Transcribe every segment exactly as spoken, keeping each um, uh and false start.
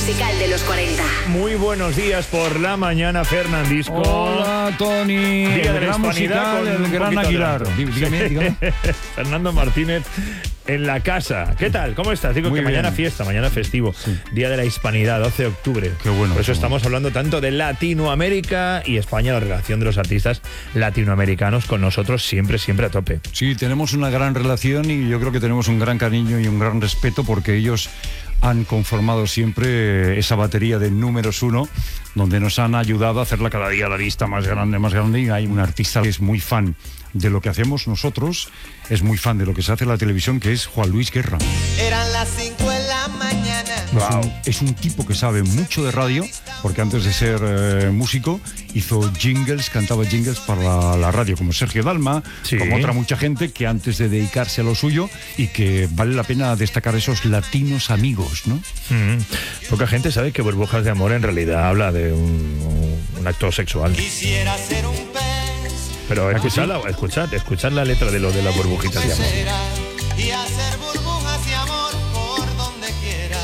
musical de los cuarenta. Muy buenos días por la mañana, Fernandisco. Hola, Tony. Día el de la gran Hispanidad musical, con el un gran poquito Aguilar. de alto. Dígame, dígame. Fernando Martínez en la casa. ¿Qué tal? ¿Cómo estás? Digo Muy que mañana bien. fiesta, mañana festivo. Sí. Día de la Hispanidad, doce de octubre. Qué bueno, Por eso qué estamos bueno. hablando tanto de Latinoamérica y España, la relación de los artistas latinoamericanos con nosotros siempre, siempre a tope. Sí, tenemos una gran relación y yo creo que tenemos un gran cariño y un gran respeto porque ellos han conformado siempre esa batería de números uno, donde nos han ayudado a hacerla cada día la lista más grande, más grande. Y hay un artista que es muy fan de lo que hacemos nosotros, es muy fan de lo que se hace en la televisión, que es Juan Luis Guerra. Eran las cinco de la mañana. Es un, es un tipo que sabe mucho de radio, porque antes de ser eh, músico hizo jingles, cantaba jingles para la, la radio, como Sergio Dalma, Sí. como otra mucha gente que antes de dedicarse a lo suyo, y que vale la pena destacar esos latinos amigos, ¿no? Mm. Poca gente sabe que Burbujas de Amor en realidad habla de un, un acto sexual. Quisiera ser un pez. Pero escuchadla, escuchad, escuchad la letra de lo de las burbujitas de amor. Será, y hacer burbujas de amor por donde quiera.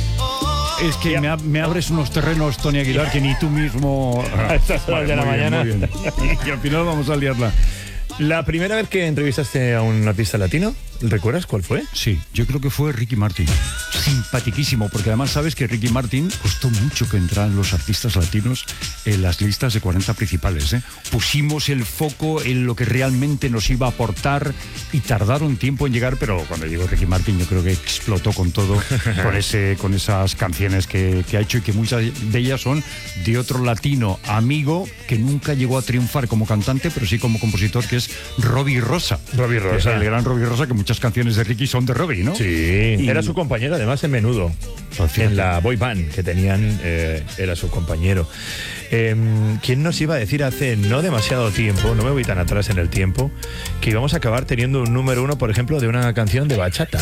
Oh, Es que me, ab- me abres unos terrenos, Tony Aguilar, que ni tú mismo... A estas horas de la muy bien, mañana. muy bien. Y, y al final vamos a liarla. La primera vez que entrevistaste a un artista latino, ¿recuerdas cuál fue? Sí, yo creo que fue Ricky Martin. Simpatiquísimo, porque además sabes que Ricky Martin costó mucho que entraran los artistas latinos en las listas de cuarenta principales, ¿eh? Pusimos el foco en lo que realmente nos iba a aportar y tardaron tiempo en llegar, pero cuando llegó Ricky Martin yo creo que explotó con todo, con ese, con esas canciones que, que ha hecho, y que muchas de ellas son de otro latino amigo que nunca llegó a triunfar como cantante, pero sí como compositor, que es Robbie Rosa. Robbie Que es Rosa. el gran Robbie Rosa, que muchas canciones de Ricky son de Robbie, ¿no? Sí, Y- era su compañero además en Menudo, Pues fíjate. en la boy band que tenían, eh, era su compañero. Eh, ¿Quién nos iba a decir hace no demasiado tiempo, no me voy tan atrás en el tiempo, que íbamos a acabar teniendo un número uno, por ejemplo, de una canción de bachata?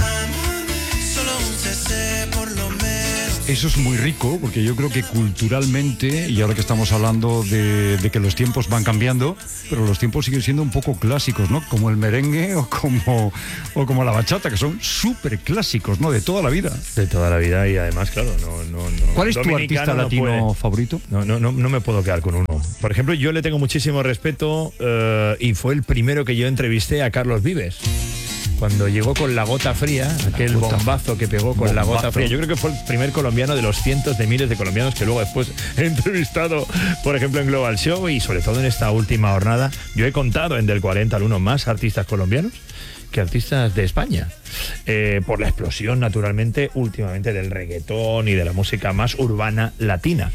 solo un cc por lo menos. Eso es muy rico, porque yo creo que culturalmente, y ahora que estamos hablando de, de que los tiempos van cambiando, pero los tiempos siguen siendo un poco clásicos, ¿no? Como el merengue o como, o como la bachata, que son súper clásicos, ¿no? De toda la vida. De toda la vida, y además, claro, no... no, no ¿Cuál es tu dominicano artista no latino puede- favorito? No, no, no, no me puedo quedar con uno. Por ejemplo, yo le tengo muchísimo respeto eh, y fue el primero que yo entrevisté a Carlos Vives. Cuando llegó con La Gota Fría, aquel Gota- bombazo que pegó con La Gota Bombazo. Fría. Yo creo que fue el primer colombiano de los cientos de miles de colombianos que luego después he entrevistado, por ejemplo, en Global Show, y sobre todo en esta última jornada. Yo he contado en Del cuarenta al uno más artistas colombianos que artistas de España, eh, por la explosión, naturalmente, últimamente del reggaetón y de la música más urbana latina.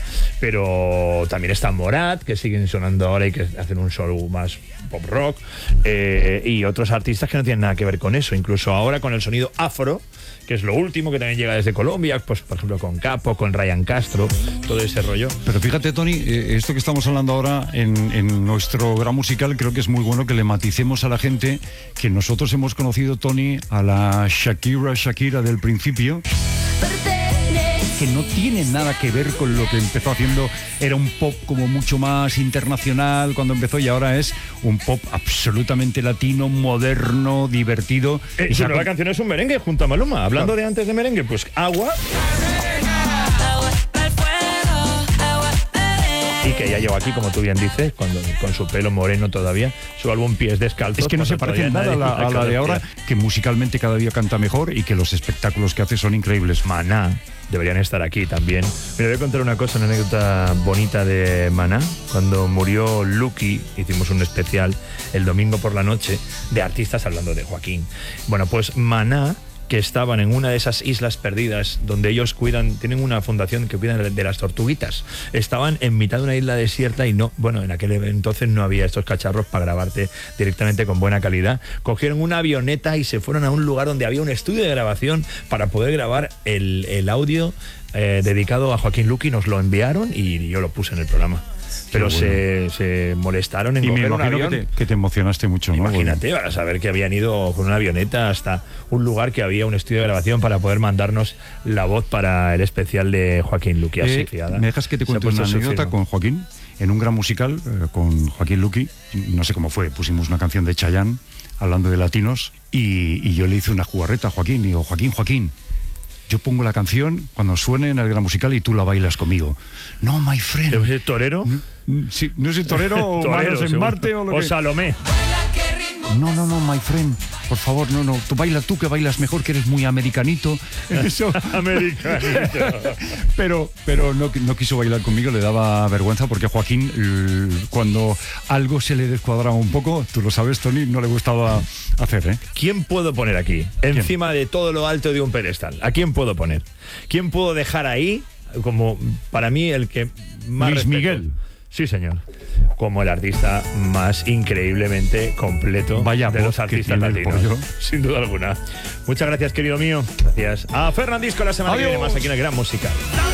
Pero también está Morat, que siguen sonando ahora y que hacen un show más pop rock, eh, y otros artistas que no tienen nada que ver con eso, incluso ahora con el sonido afro, que es lo último, que también llega desde Colombia, pues por ejemplo con Capo, con Ryan Castro, todo ese rollo. Pero fíjate, Tony, eh, esto que estamos hablando ahora en, en nuestro gran musical, creo que es muy bueno que le maticemos a la gente que nosotros hemos conocido, Tony, a la Shakira Shakira del principio, que no tiene nada que ver con lo que empezó haciendo. Era un pop como mucho más internacional cuando empezó, y ahora es un pop absolutamente latino, moderno, divertido. Eh, Y su se ha nueva con- canción es un merengue junto a Maluma. Hablando Claro. de antes de merengue, pues Agua, y que ya llegó aquí, como tú bien dices, cuando, con su pelo moreno todavía, su álbum Pies Descalzos. Es que no se cuando parece todavía nada a la, nadie a la de ahora, conocía. que musicalmente cada día canta mejor y que los espectáculos que hace son increíbles. Maná, deberían estar aquí también. Me voy a contar una cosa, una anécdota bonita de Maná. Cuando murió Lucky, hicimos un especial el domingo por la noche de artistas hablando de Joaquín. Bueno, pues Maná, que estaban en una de esas islas perdidas donde ellos cuidan, tienen una fundación que cuidan de- de las tortuguitas. Estaban en mitad de una isla desierta y no, bueno, en aquel entonces no había estos cacharros para grabarte directamente con buena calidad. Cogieron una avioneta y se fueron a un lugar donde había un estudio de grabación para poder grabar el, el audio eh, dedicado a Joaquín Luqui. Nos lo enviaron y yo lo puse en el programa. Pero bueno. se, se molestaron en Y me coger un imagino que avión. te, que te emocionaste mucho, ¿no? Imagínate, para saber que habían ido con una avioneta hasta un lugar que había un estudio de grabación para poder mandarnos la voz para el especial de Joaquín Luqui. Así, Eh, fiada. ¿Me dejas que te Se ha cuente una puesto su anécdota firma. con Joaquín? En un gran musical eh, con Joaquín Luqui, no sé cómo fue, pusimos una canción de Chayanne hablando de latinos y, y yo le hice una jugarreta a Joaquín y digo, Joaquín, Joaquín, yo pongo la canción cuando suene en el gran musical y tú la bailas conmigo. No, my friend. ¿Debe ser torero? Sí, no sé, torero o Torero, Manos en seguro. Marte o lo O que... Salomé. No, no, no, my friend, por favor, no, no, tú baila tú, que bailas mejor, que eres muy americanito. Eso. Americanito. Pero, pero no, no quiso bailar conmigo, le daba vergüenza porque a Joaquín, l- cuando algo se le descuadraba un poco, tú lo sabes, Tony, no le gustaba hacer, ¿eh? ¿Quién puedo poner aquí? Encima de todo lo alto de un pedestal. ¿A quién puedo poner? ¿Quién puedo dejar ahí como para mí el que más Luis respeto? Miguel. Sí, señor. Como el artista más increíblemente completo Vaya de voz los que artistas tiene el latinos. pollo. Sin duda alguna. Muchas gracias, querido mío. Gracias a Fernandisco la semana que Adiós. viene más aquí en el Gran Musical.